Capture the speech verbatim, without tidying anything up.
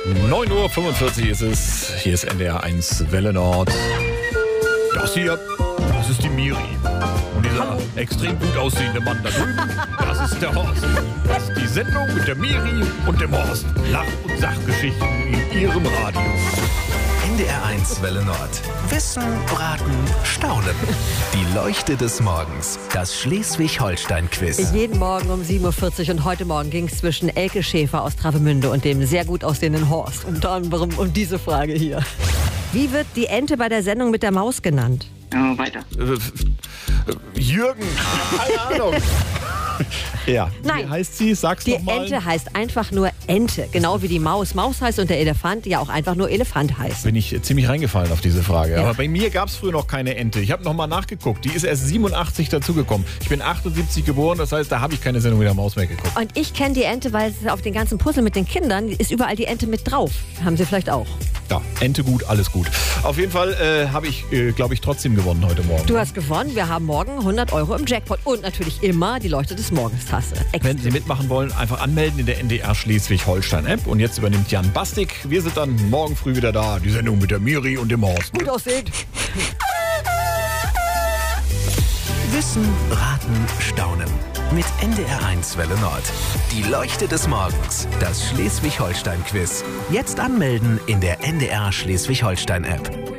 neun Uhr fünfundvierzig ist es. Hier ist N D R eins Welle Nord. Das hier, das ist die Miri. Und dieser Hallo. extrem gut aussehende Mann da drüben, das ist der Horst. Das ist die Sendung mit der Miri und dem Horst. Lach- und Sachgeschichten in ihrem Radio. N D R eins Welle Nord. Wissen, Braten, Staunen. Die Leuchte des Morgens. Das Schleswig-Holstein-Quiz. Jeden Morgen um sieben Uhr vierzig und heute Morgen ging es zwischen Elke Schäfer aus Travemünde und dem sehr gut aussehenden Horst. Unter anderem um diese Frage hier. Wie wird die Ente bei der Sendung mit der Maus genannt? Oh, weiter. Jürgen, keine Ahnung. Ja, Nein. Wie heißt sie? Sag's Die nochmal. Ente heißt einfach nur Ente, genau wie die Maus. Maus heißt und der Elefant ja auch einfach nur Elefant heißt. Bin ich ziemlich reingefallen auf diese Frage. Ja. Aber bei mir gab es früher noch keine Ente. Ich habe nochmal nachgeguckt. Die ist erst siebenundachtzig dazugekommen. Ich bin achtundsiebzig geboren, das heißt, da habe ich keine Sendung mit der Maus mehr geguckt. Und ich kenne die Ente, weil es auf den ganzen Puzzle mit den Kindern ist überall die Ente mit drauf. Haben Sie vielleicht auch. Ja, Ente gut, alles gut. Auf jeden Fall äh, habe ich, äh, glaube ich, trotzdem gewonnen heute Morgen. Du hast gewonnen. Wir haben morgen hundert Euro im Jackpot. Und natürlich immer die Leuchte des Morgens Tasse. Wenn Sie mitmachen wollen, einfach anmelden in der N D R Schleswig-Holstein-App. Und jetzt übernimmt Jan Bastik. Wir sind dann morgen früh wieder da. Die Sendung mit der Miri und dem Horst. Gut aussehend. Wissen, Raten, Staunen. Mit N D R eins Welle Nord. Die Leuchte des Morgens. Das Schleswig-Holstein-Quiz. Jetzt anmelden in der N D R Schleswig-Holstein-App.